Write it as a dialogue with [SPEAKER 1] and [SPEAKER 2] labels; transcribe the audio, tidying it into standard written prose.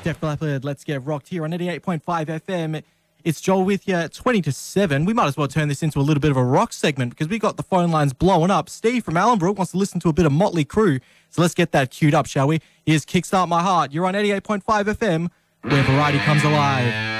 [SPEAKER 1] Def Leppard, Let's Get Rocked here on 88.5 FM. It's Joel with you, 20 to 7. We might as well turn this into a little bit of a rock segment because we got the phone lines blowing up. Steve from Allenbrook wants to listen to a bit of Motley Crue. So let's get that queued up, shall we? Here's Kickstart My Heart. You're on 88.5 FM, where variety comes alive.